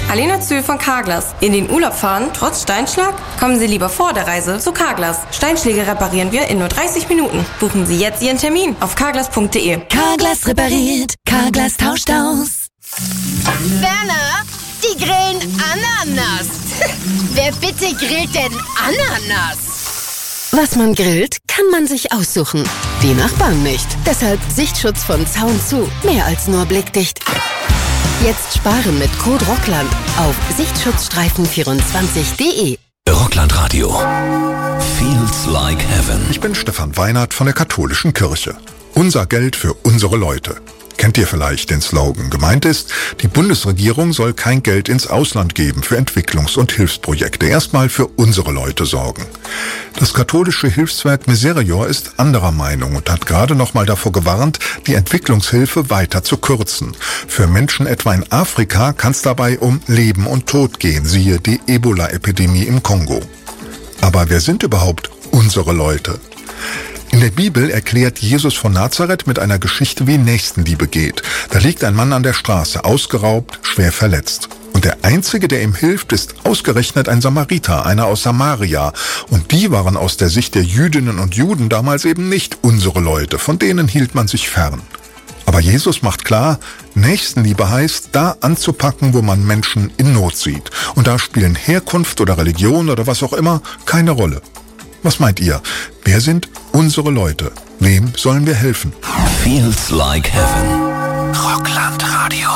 Alena Zühl von Carglass. In den Urlaub fahren, trotz Steinschlag? Kommen Sie lieber vor der Reise zu Carglass. Steinschläge reparieren wir in nur 30 Minuten. Buchen Sie jetzt Ihren Termin auf carglass.de. Carglass repariert, Carglass tauscht aus. Werner, die grillen Ananas. Wer bitte grillt denn Ananas? Was man grillt, kann man sich aussuchen. Die Nachbarn nicht. Deshalb Sichtschutz von Zaun zu. Mehr als nur blickdicht. Jetzt sparen mit Code Rockland auf Sichtschutzstreifen24.de. Rockland Radio. Feels like heaven. Ich bin Stefan Weinert von der Katholischen Kirche. Unser Geld für unsere Leute. Kennt ihr vielleicht den Slogan? Gemeint ist, die Bundesregierung soll kein Geld ins Ausland geben für Entwicklungs- und Hilfsprojekte. Erstmal für unsere Leute sorgen. Das katholische Hilfswerk Miserior ist anderer Meinung und hat gerade noch mal davor gewarnt, die Entwicklungshilfe weiter zu kürzen. Für Menschen etwa in Afrika kann es dabei um Leben und Tod gehen, siehe die Ebola-Epidemie im Kongo. Aber wer sind überhaupt unsere Leute? In der Bibel erklärt Jesus von Nazareth mit einer Geschichte, wie Nächstenliebe geht. Da liegt ein Mann an der Straße, ausgeraubt, schwer verletzt. Und der Einzige, der ihm hilft, ist ausgerechnet ein Samariter, einer aus Samaria. Und die waren aus der Sicht der Jüdinnen und Juden damals eben nicht unsere Leute. Von denen hielt man sich fern. Aber Jesus macht klar, Nächstenliebe heißt, da anzupacken, wo man Menschen in Not sieht. Und da spielen Herkunft oder Religion oder was auch immer keine Rolle. Was meint ihr? Wer sind unsere Leute? Wem sollen wir helfen? Feels like heaven. Rockland Radio.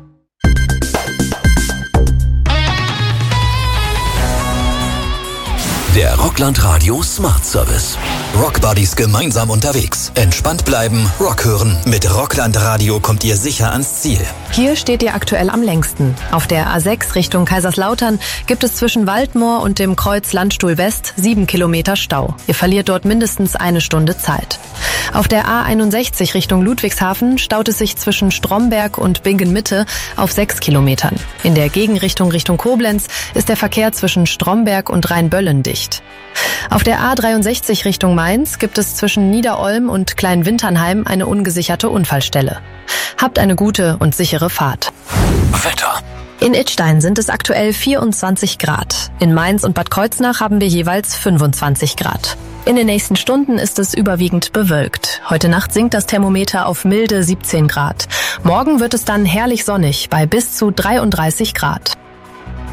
Der Rockland Radio Smart Service. Rockbuddies gemeinsam unterwegs. Entspannt bleiben, Rock hören. Mit Rockland Radio kommt ihr sicher ans Ziel. Hier steht ihr aktuell am längsten. Auf der A6 Richtung Kaiserslautern gibt es zwischen Waldmoor und dem Kreuz Landstuhl West 7 Kilometer Stau. Ihr verliert dort mindestens eine Stunde Zeit. Auf der A61 Richtung Ludwigshafen staut es sich zwischen Stromberg und Bingen-Mitte auf 6 Kilometern. In der Gegenrichtung Richtung Koblenz ist der Verkehr zwischen Stromberg und Rheinböllen dicht. Auf der A63 Richtung Mainz gibt es zwischen Niederolm und Kleinwinternheim eine ungesicherte Unfallstelle. Habt eine gute und sichere Fahrt. Wetter. In Idstein sind es aktuell 24 Grad. In Mainz und Bad Kreuznach haben wir jeweils 25 Grad. In den nächsten Stunden ist es überwiegend bewölkt. Heute Nacht sinkt das Thermometer auf milde 17 Grad. Morgen wird es dann herrlich sonnig bei bis zu 33 Grad.